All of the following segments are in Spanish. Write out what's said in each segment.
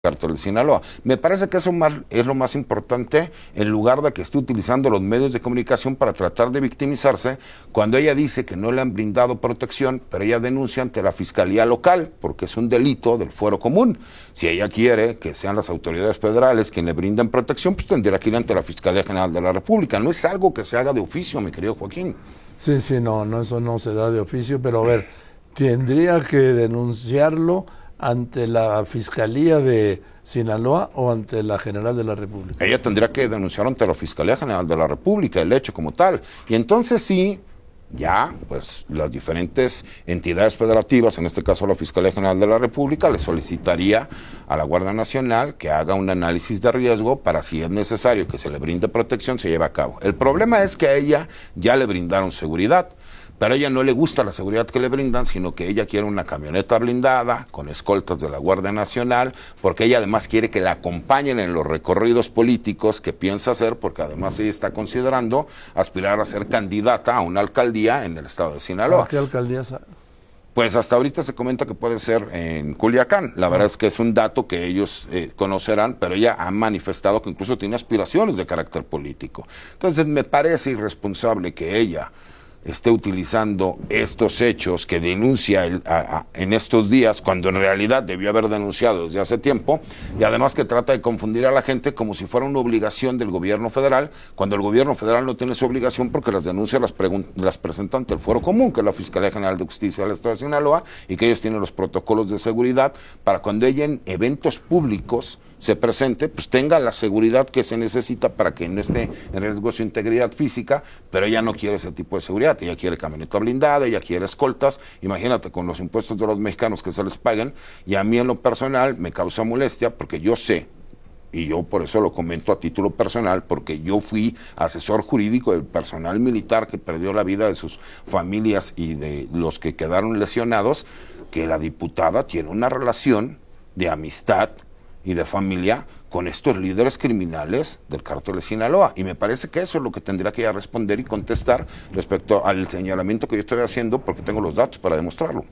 Cártel de Sinaloa. Me parece que eso es lo más importante, en lugar de que esté utilizando los medios de comunicación para tratar de victimizarse, cuando ella dice que no le han brindado protección, pero ella denuncia ante la Fiscalía Local, porque es un delito del fuero común. Si ella quiere que sean las autoridades federales quienes le brinden protección, pues tendría que ir ante la Fiscalía General de la República. No es algo que se haga de oficio, mi querido Joaquín. Sí, no, eso no se da de oficio, pero a ver, tendría que denunciarlo ante la Fiscalía de Sinaloa o ante la General de la República. Ella tendría que denunciar ante la Fiscalía General de la República el hecho como tal. Y entonces sí, ya, pues las diferentes entidades federativas, en este caso la Fiscalía General de la República, le solicitaría a la Guardia Nacional que haga un análisis de riesgo para, si es necesario que se le brinde protección, se lleve a cabo. El problema es que a ella ya le brindaron seguridad, pero a ella no le gusta la seguridad que le brindan, sino que ella quiere una camioneta blindada con escoltas de la Guardia Nacional, porque ella además quiere que la acompañen en los recorridos políticos que piensa hacer, porque además ella está considerando aspirar a ser candidata a una alcaldía en el estado de Sinaloa. ¿A qué alcaldía? Pues hasta ahorita se comenta que puede ser en Culiacán. La verdad es que es un dato que ellos conocerán, pero ella ha manifestado que incluso tiene aspiraciones de carácter político. Entonces me parece irresponsable que ella esté utilizando estos hechos que denuncia en estos días, cuando en realidad debió haber denunciado desde hace tiempo, y además que trata de confundir a la gente como si fuera una obligación del gobierno federal, cuando el gobierno federal no tiene esa obligación, porque las denuncias las presenta ante el Fuero Común, que es la Fiscalía General de Justicia del Estado de Sinaloa, y que ellos tienen los protocolos de seguridad para cuando ella en eventos públicos se presente, pues tenga la seguridad que se necesita para que no esté en riesgo su integridad física, pero ella no quiere ese tipo de seguridad, ella quiere camioneta blindada, ella quiere escoltas, imagínate con los impuestos de los mexicanos que se les paguen, y a mí en lo personal me causa molestia porque yo sé, y yo por eso lo comento a título personal, porque yo fui asesor jurídico del personal militar que perdió la vida, de sus familias y de los que quedaron lesionados, que la diputada tiene una relación de amistad y de familia con estos líderes criminales del Cártel de Sinaloa, y me parece que eso es lo que tendría que ya responder y contestar respecto al señalamiento que yo estoy haciendo, porque tengo los datos para demostrarlo.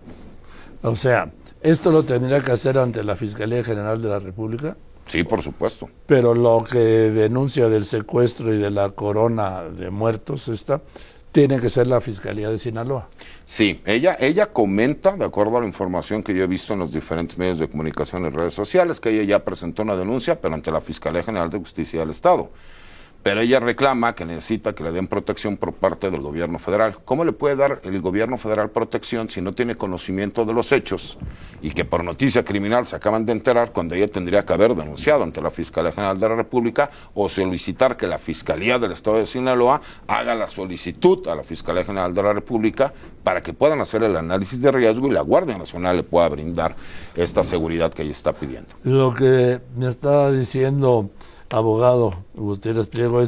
O sea, ¿esto lo tendría que hacer ante la Fiscalía General de la República? Sí, por supuesto. Pero lo que denuncia del secuestro y de la corona de muertos tiene que ser la Fiscalía de Sinaloa. Sí, ella comenta, de acuerdo a la información que yo he visto en los diferentes medios de comunicación y redes sociales, que ella ya presentó una denuncia, pero ante la Fiscalía General de Justicia del Estado. Pero ella reclama que necesita que le den protección por parte del gobierno federal. ¿Cómo le puede dar el gobierno federal protección si no tiene conocimiento de los hechos y que por noticia criminal se acaban de enterar, cuando ella tendría que haber denunciado ante la Fiscalía General de la República o solicitar que la Fiscalía del Estado de Sinaloa haga la solicitud a la Fiscalía General de la República para que puedan hacer el análisis de riesgo y la Guardia Nacional le pueda brindar esta seguridad que ella está pidiendo? Lo que me está diciendo abogado Gutiérrez Priego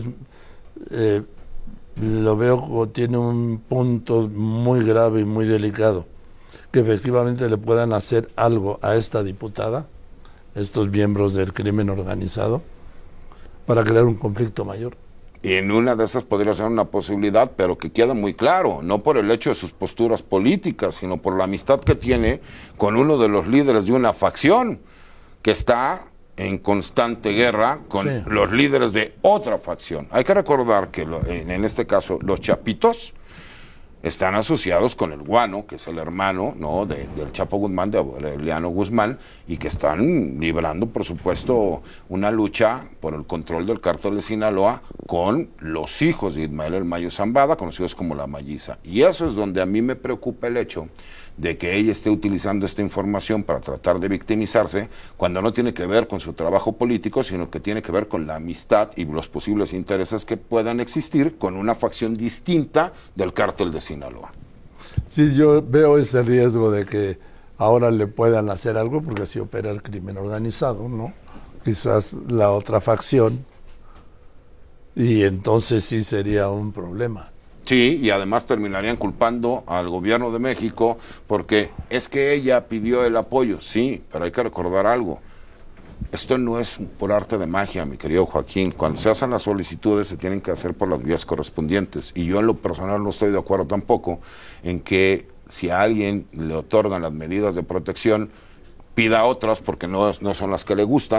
lo veo como tiene un punto muy grave y muy delicado, que efectivamente le puedan hacer algo a esta diputada, estos miembros del crimen organizado, para crear un conflicto mayor. Y en una de esas podría ser una posibilidad, pero que queda muy claro, no por el hecho de sus posturas políticas, sino por la amistad que tiene con uno de los líderes de una facción que está en constante guerra con los líderes de otra facción. Hay que recordar que en este caso los Chapitos están asociados con el Guano, que es el hermano, ¿no?, del Chapo Guzmán, de Aureliano Guzmán, y que están librando, por supuesto, una lucha por el control del Cártel de Sinaloa con los hijos de Ismael El Mayo Zambada, conocidos como La Malliza. Y eso es donde a mí me preocupa el hecho de que ella esté utilizando esta información para tratar de victimizarse, cuando no tiene que ver con su trabajo político, sino que tiene que ver con la amistad y los posibles intereses que puedan existir con una facción distinta del Cártel de Sinaloa. Sí, yo veo ese riesgo de que ahora le puedan hacer algo, porque así opera el crimen organizado, ¿no? Quizás la otra facción, y entonces sí sería un problema. Sí, y además terminarían culpando al gobierno de México porque es que ella pidió el apoyo. Sí, pero hay que recordar algo. Esto no es por arte de magia, mi querido Joaquín. Cuando se hacen las solicitudes se tienen que hacer por las vías correspondientes. Y yo en lo personal no estoy de acuerdo tampoco en que si a alguien le otorgan las medidas de protección, pida otras porque no son las que le gustan.